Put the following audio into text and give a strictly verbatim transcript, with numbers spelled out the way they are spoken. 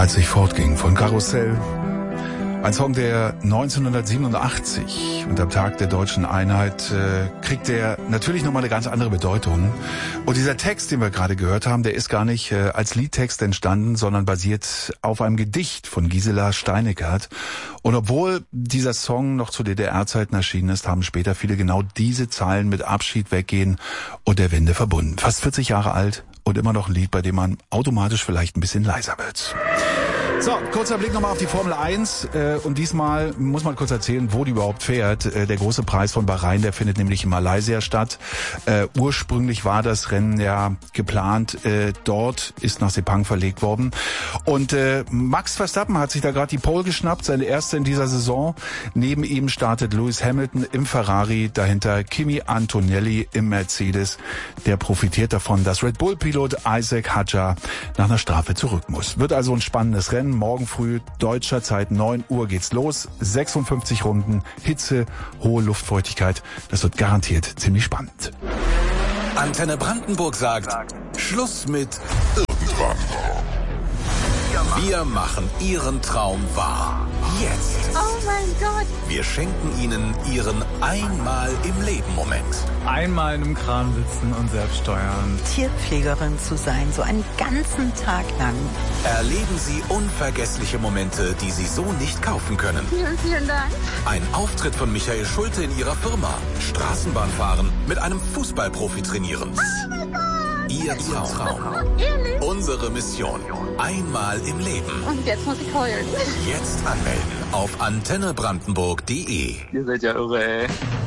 Als ich fortging von Karussell. Ein Song, der neunzehnhundertsiebenundachtzig und am Tag der deutschen Einheit äh, kriegt der natürlich nochmal eine ganz andere Bedeutung. Und dieser Text, den wir gerade gehört haben, der ist gar nicht äh, als Liedtext entstanden, sondern basiert auf einem Gedicht von Gisela Steineckert. Und obwohl dieser Song noch zu D D R-Zeiten erschienen ist, haben später viele genau diese Zeilen mit Abschied, Weggehen und der Wende verbunden. Fast vierzig Jahre alt und immer noch ein Lied, bei dem man automatisch vielleicht ein bisschen leiser wird. So, kurzer Blick nochmal auf die Formel eins äh, und diesmal muss man kurz erzählen, wo die überhaupt fährt. Äh, der große Preis von Bahrain, der findet nämlich in Malaysia statt. Äh, ursprünglich war das Rennen ja geplant, äh, dort ist nach Sepang verlegt worden. Und äh, Max Verstappen hat sich da gerade die Pole geschnappt, seine erste in dieser Saison. Neben ihm startet Lewis Hamilton im Ferrari, dahinter Kimi Antonelli im Mercedes. Der profitiert davon, dass Red Bull-Pilot Isaac Hadjar nach einer Strafe zurück muss. Wird also ein spannendes Rennen. Morgen früh deutscher Zeit neun Uhr geht's los. sechsundfünfzig Runden, Hitze, hohe Luftfeuchtigkeit. Das wird garantiert ziemlich spannend. Antenne Brandenburg sagt, Schluss mit irgendwann. Wir machen Ihren Traum wahr. Jetzt. Oh mein Gott. Wir schenken Ihnen Ihren Einmal im Leben Moment. Einmal in einem Kran sitzen und selbst steuern. Tierpflegerin zu sein, so einen ganzen Tag lang. Erleben Sie unvergessliche Momente, die Sie so nicht kaufen können. Vielen, vielen Dank. Ein Auftritt von Michael Schulte in Ihrer Firma. Straßenbahn fahren, mit einem Fußballprofi trainieren. Oh mein Gott. Ihr Traum. Ehrlich? Unsere Mission. Einmal im Leben. Und jetzt muss ich heulen. Jetzt anmelden auf antenne brandenburg punkt de. Ihr seid ja irre, ey.